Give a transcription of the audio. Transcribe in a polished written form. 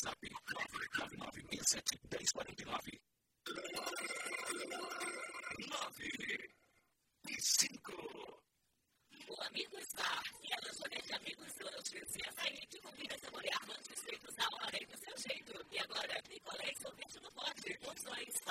WhatsApp 999671049. 9 O amigo está e a lanchonete Amigos Lanches e açaí te convida a saborear lanches feitos na hora e do seu jeito. E agora, picolé e sorvete no pote, porções